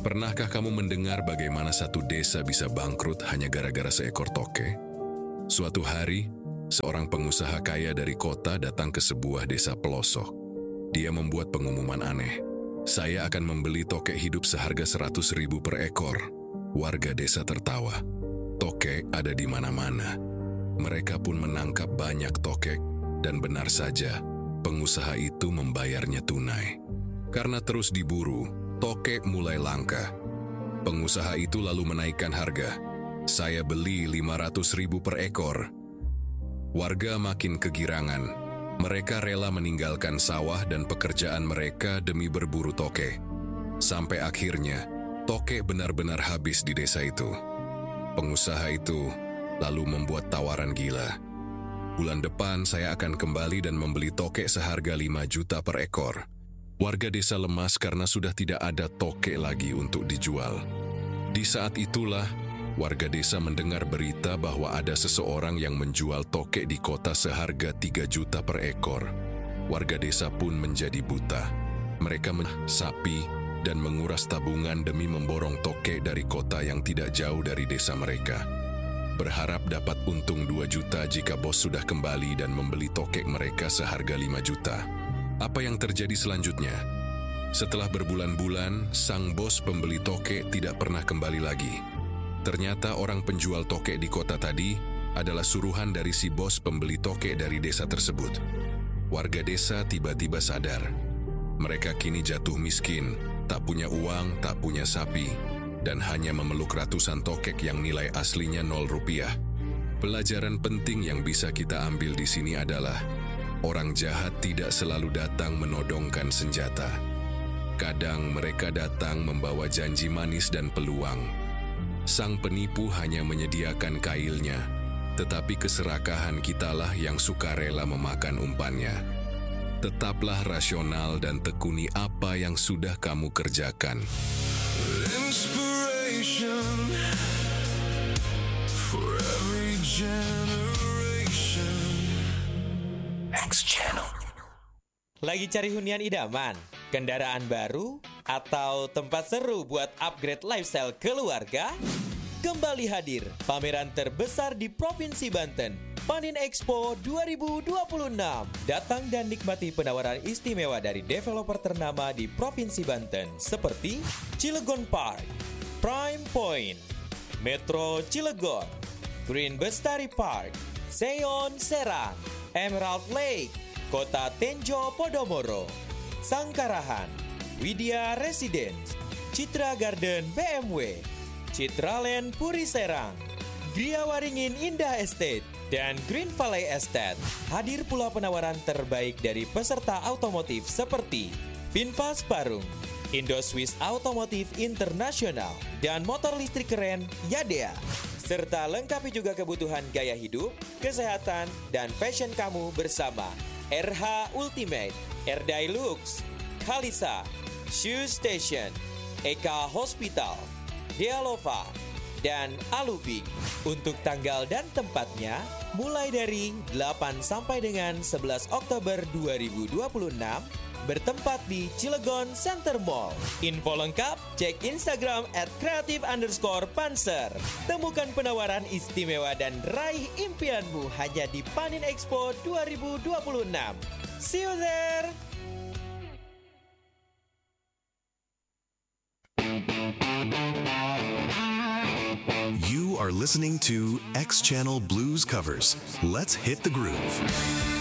Pernahkah kamu mendengar bagaimana satu desa bisa bangkrut hanya gara-gara seekor toke? Suatu hari, seorang pengusaha kaya dari kota datang ke sebuah desa pelosok. Dia membuat pengumuman aneh. Saya akan membeli tokek hidup seharga 100.000 per ekor. Warga desa tertawa. Tokek ada di mana-mana. Mereka pun menangkap banyak tokek, dan benar saja, pengusaha itu membayarnya tunai. Karena terus diburu, tokek mulai langka. Pengusaha itu lalu menaikkan harga. Saya beli 500.000 per ekor. Warga makin kegirangan. Mereka rela meninggalkan sawah dan pekerjaan mereka demi berburu tokek. Sampai akhirnya, tokek benar-benar habis di desa itu. Pengusaha itu lalu membuat tawaran gila. Bulan depan saya akan kembali dan membeli tokek seharga 5 juta per ekor. Warga desa lemas karena sudah tidak ada tokek lagi untuk dijual. Di saat itulah, warga desa mendengar berita bahwa ada seseorang yang menjual tokek di kota seharga 3 juta per ekor. Warga desa pun menjadi buta. Mereka sapi dan menguras tabungan demi memborong tokek dari kota yang tidak jauh dari desa mereka. Berharap dapat untung 2 juta jika bos sudah kembali dan membeli tokek mereka seharga 5 juta. Apa yang terjadi selanjutnya? Setelah berbulan-bulan, sang bos pembeli tokek tidak pernah kembali lagi. Ternyata orang penjual tokek di kota tadi adalah suruhan dari si bos pembeli tokek dari desa tersebut. Warga desa tiba-tiba sadar. Mereka kini jatuh miskin, tak punya uang, tak punya sapi, dan hanya memeluk ratusan tokek yang nilai aslinya 0 rupiah. Pelajaran penting yang bisa kita ambil di sini adalah orang jahat tidak selalu datang menodongkan senjata. Kadang mereka datang membawa janji manis dan peluang. Sang penipu hanya menyediakan kailnya, tetapi keserakahan kitalah yang sukarela memakan umpannya. Tetaplah rasional dan tekuni apa yang sudah kamu kerjakan. Inspiration for every generation. X Channel. Lagi cari hunian idaman, kendaraan baru, atau tempat seru buat upgrade lifestyle keluarga? Kembali hadir pameran terbesar di Provinsi Banten, Panin Expo 2026. Datang dan nikmati penawaran istimewa dari developer ternama di Provinsi Banten seperti Cilegon Park, Prime Point, Metro Cilegon, Green Bestari Park, Seon Serang, Emerald Lake, Kota Tenjo Podomoro, Sangkarahan, Widya Residence, Citra Garden BMW, Citraland Puri Serang, Gria Waringin Indah Estate, dan Green Valley Estate. Hadir pula penawaran terbaik dari peserta otomotif seperti Vinfast Parung, Indo Swiss Automotive International, dan motor listrik keren Yadea. Serta lengkapi juga kebutuhan gaya hidup, kesehatan, dan fashion kamu bersama RH Ultimate, Erdai Lux, Kalisa, Shoe Station, Eka Hospital, Dialova, dan Alubi. Untuk tanggal dan tempatnya, mulai dari 8 sampai dengan 11 Oktober 2026, bertempat di Cilegon Center Mall. Info lengkap, cek Instagram @creative_panser. Temukan penawaran istimewa dan raih impianmu hanya di Panin Expo 2026. See you there! You are listening to X Channel Blues Covers. Let's hit the groove.